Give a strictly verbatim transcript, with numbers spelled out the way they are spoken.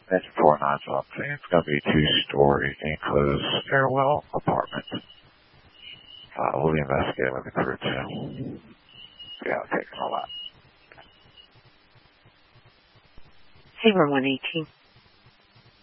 Engine four nine twelve. I think it's going to be a two-story enclosed stairwell apartment. Uh, we'll be investigating with the crew too. Yeah, taking a lot. Sabre one eighteen.